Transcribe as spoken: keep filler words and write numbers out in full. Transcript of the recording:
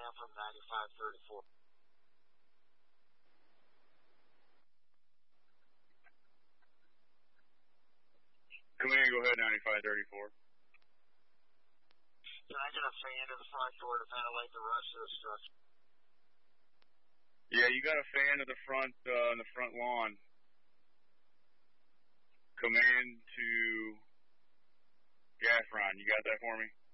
fan from ninety-five thirty-four. Command, go ahead, ninety-five thirty-four. Can I get a fan to the front door to ventilate the rest of the structure? Yeah, you got a fan to the front, uh, in the front lawn. Command to Gaffron. You got that for me?